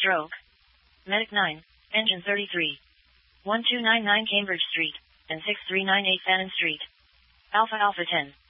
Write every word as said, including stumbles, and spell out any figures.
Stroke. Medic nine, Engine thirty-three. one two nine nine Cambridge Street, and six three nine eight Fannin Street. Alpha Alpha ten.